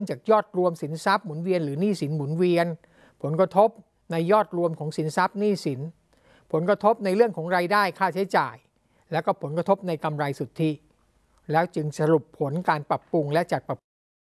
จากยอดรวมสินทรัพย์หมุนเวียนหรือหนี้สินหมุนเวียนผลกระทบในยอดรวมของสินทรัพย์หนี้สินผลกระทบในเรื่องของรายได้ค่าใช้จ่ายและก็ผลกระทบในกำไรสุทธิแล้วจึงสรุปผลการปรับปรุงและจัดปรับ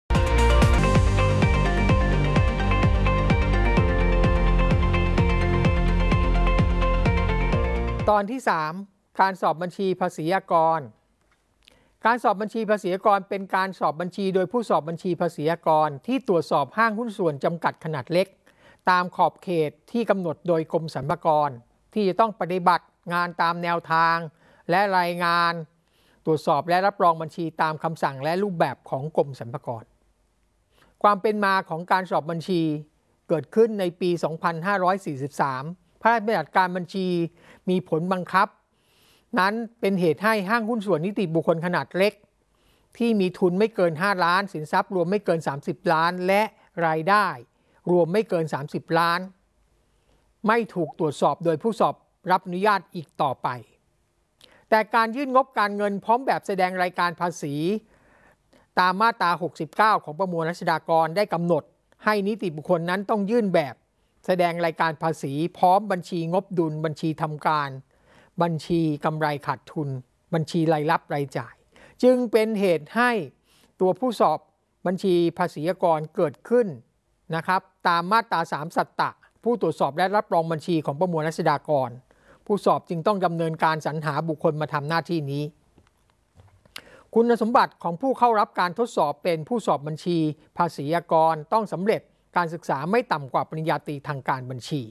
ตอนที่ 3 การสอบบัญชีภาษีอากรการสอบบัญชีภาษีอากรเป็นการสอบบัญชีโดยผู้สอบบัญชีภาษีอากรที่ตรวจสอบห้างหุ้นส่วนจำกัดขนาดเล็กตามขอบเขตที่กำหนดโดยกรมสรรพากรที่จะต้องปฏิบัติงานตามแนวทางและรายงานตรวจสอบและรับรองบัญชีตามคำสั่งและรูปแบบของกรมสรรพากรความเป็นมาของการสอบบัญชีเกิดขึ้นในปี 2543 พระราชบัญญัติการบัญชีมีผลบังคับนั้นเป็นเหตุให้ห้างหุ้นส่วนนิติบุคคลขนาดเล็กที่มีทุนไม่เกิน5ล้านสินทรัพย์รวมไม่เกิน30ล้านและรายได้รวมไม่เกิน30ล้านไม่ถูกตรวจสอบโดยผู้สอบรับอนุญาตอีกต่อไปแต่การยื่นงบการเงินพร้อมแบบแสดงรายการภาษีตามมาตรา69ของประมวลรัษฎากรได้กำหนดให้นิติบุคคลนั้นต้องยื่นแบบแสดงรายการภาษีพร้อมบัญชีงบดุลบัญชีทำการบัญชีกำไรขาดทุนบัญชีรายรับรายจ่ายจึงเป็นเหตุให้ตัวผู้สอบบัญชีภาษีอากรเกิดขึ้นนะครับตามมาตรา3สัตตะผู้ตรวจสอบและรับรองบัญชีของประมวลรัษฎากรผู้สอบจึงต้องดำเนินการสรรหาบุคคลมาทำหน้าที่นี้คุณสมบัติของผู้เข้ารับการทดสอบเป็นผู้สอบบัญชีภาษีอากรต้องสำเร็จการศึกษาไม่ต่ำกว่าปริญญาตรีทางการบัญชี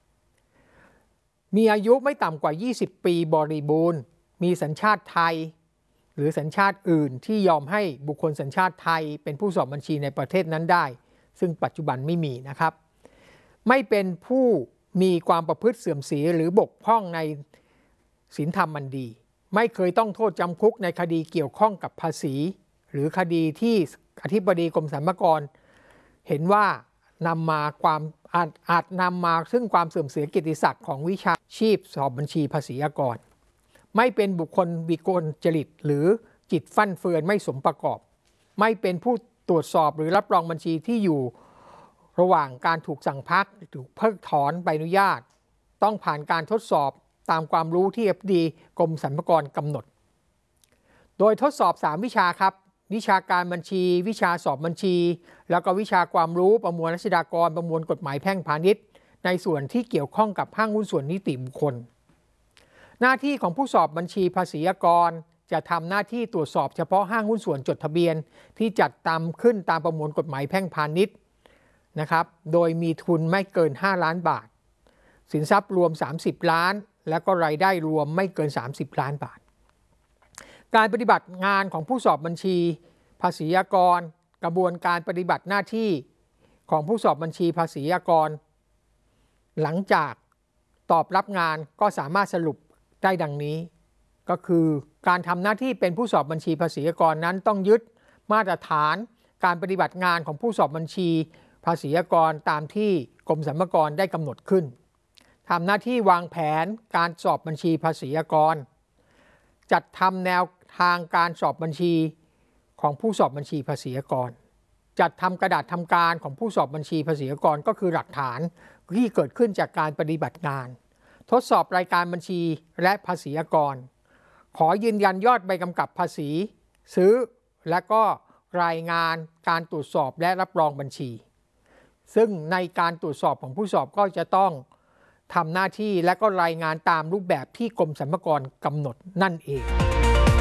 มีอายุไม่ต่ำกว่า20ปีบริบูรณ์มีสัญชาติไทยหรือสัญชาติอื่นที่ยอมให้บุคคลสัญชาติไทยเป็นผู้สอบบัญชีในประเทศนั้นได้ซึ่งปัจจุบันไม่มีนะครับไม่เป็นผู้มีความประพฤติเสื่อมเสียหรือบกพร่องในศีลธรรมอันดีไม่เคยต้องโทษจำคุกในคดีเกี่ยวข้องกับภาษีหรือคดีที่อธิบดีกรมสรรพากรเห็นว่านำมาอาจนำมาซึ่งความเสื่อมเสียเกียรติศักดิ์ของวิชาชีพสอบบัญชีภาษีอากรไม่เป็นบุคคลวิกลจริตหรือจิตฟั่นเฟือนไม่สมประกอบไม่เป็นผู้ตรวจสอบหรือรับรองบัญชีที่อยู่ระหว่างการถูกสั่งพักถูกเพิกถอนใบอนุญาตต้องผ่านการทดสอบตามความรู้ที่ FD กรมสรรพากรกำหนดโดยทดสอบ3วิชาครับวิชาการบัญชีวิชาสอบบัญชีแล้วก็วิชาความรู้ประมวลรัษฎากรประมวลกฎหมายแพ่งพาณิชย์ในส่วนที่เกี่ยวข้องกับห้างหุ้นส่วนนิติบุคคลหน้าที่ของผู้สอบบัญชีภาษีอากรจะทำหน้าที่ตรวจสอบเฉพาะห้างหุ้นส่วนจดทะเบียนที่จัดตามขึ้นตามประมวลกฎหมายแพ่งพาณิชย์นะครับโดยมีทุนไม่เกิน5ล้านบาทสินทรัพย์รวม30ล้านและก็รายได้รวมไม่เกิน30ล้านบาทการปฏิบัติงานของผู้สอบบัญชีภาษีอากรกระบวนการปฏิบัติหน้าที่ของผู้สอบบัญชีภาษีอากรหลังจากตอบรับงานก็สามารถสรุปได้ดังนี้ก็คือการทำหน้าที่เป็นผู้สอบบัญชีภาษีอากรนั้นต้องยึดมาตรฐานการปฏิบัติงานของผู้สอบบัญชีภาษีอากรตามที่กรมสรรพากรได้กำหนดขึ้นทำหน้าที่วางแผนการสอบบัญชีภาษีอากรจัดทำแนวทางการสอบบัญชีของผู้สอบบัญชีภาษีอากรจัดทำกระดาษทำการของผู้สอบบัญชีภาษีอากรก็คือหลักฐานที่เกิดขึ้นจากการปฏิบัติงานทดสอบรายการบัญชีและภาษีอากรขอยืนยันยอดใบกำกับภาษีซื้อและก็รายงานการตรวจสอบและรับรองบัญชีซึ่งในการตรวจสอบของผู้สอบก็จะต้องทำหน้าที่และก็รายงานตามรูปแบบที่กรมสรรพากรกำหนดนั่นเอง